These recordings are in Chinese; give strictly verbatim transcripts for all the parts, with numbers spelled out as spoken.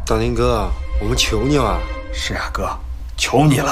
大林哥，我们求你了。 是呀，哥，求你了。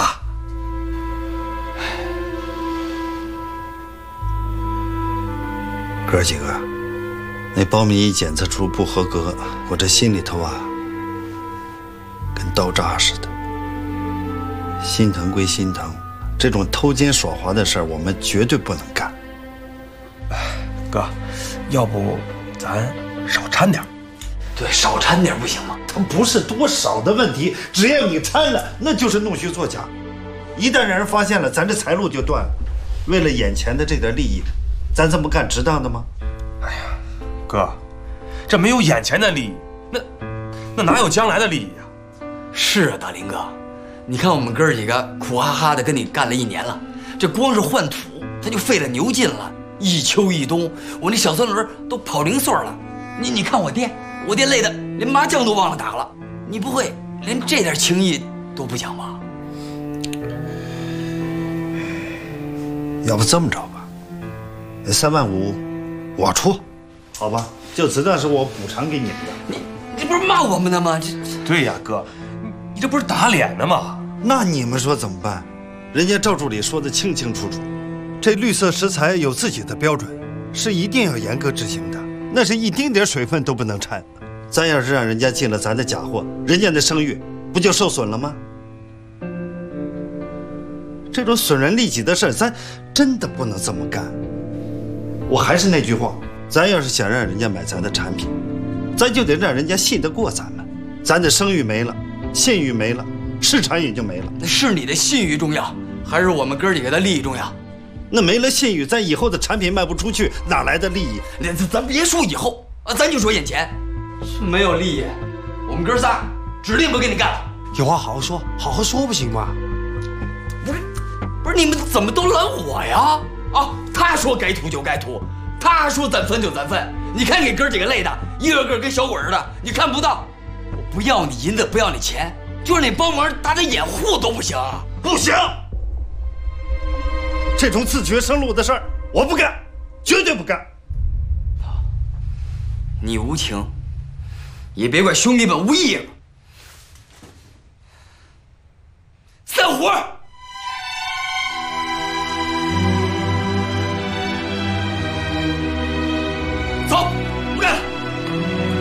哥几个，那苞米一检测出不合格，我这心里头啊，跟刀扎似的。心疼归心疼，这种偷奸耍滑的事儿，我们绝对不能干。 哥，要不咱少掺点？ 对，少掺点不行吗？ 它不是多少的问题，只要你掺了，那就是弄虚作假。一旦让人发现了，咱这财路就断了。为了眼前的这点利益，咱这么干值当的吗？ 哎呀，哥，这没有眼前的利益，那那哪有将来的利益啊？ 是啊，大林哥，你看我们哥几个苦哈哈的跟你干了一年了，这光是换土，他就费了牛劲了。一秋一冬，我那小三轮都跑零碎了。你你看我爹，我爹累的连麻将都忘了打了。你不会连这点情谊都不讲吗？ 要不这么着吧，那三万五我出，好吧？就只当是我补偿给你们的。 你你不是骂我们的吗？这对呀，哥，你这不是打脸呢吗？ 那你们说怎么办？人家赵助理说的清清楚楚，这绿色食材有自己的标准，是一定要严格执行的，那是一丁点水分都不能掺。咱要是让人家进了咱的假货，人家的声誉不就受损了吗？这种损人利己的事儿，咱真的不能这么干。我还是那句话，咱要是想让人家买咱的产品，咱就得让人家信得过咱们。咱的声誉没了，信誉没了，市场也就没了。 那是你的信誉重要，还是我们哥几个的利益重要？ 那没了信誉，咱以后的产品卖不出去，哪来的利益？ 咱咱别说以后啊，咱就说眼前，没有利益，我们哥仨指定不跟你干了。 有话好好说，好好说不行吗？ 不是，不是你们怎么都拦我呀？啊，他说该吐就该吐，他说咱分就咱分。你看给哥几个累的，一个个跟小鬼似的，你看不到。我不要你银子，不要你钱，就是你帮忙打打掩护都不行。 不行！这种自绝生路的事儿，我不干，绝对不干。 你无情，也别怪兄弟们无义了。散伙！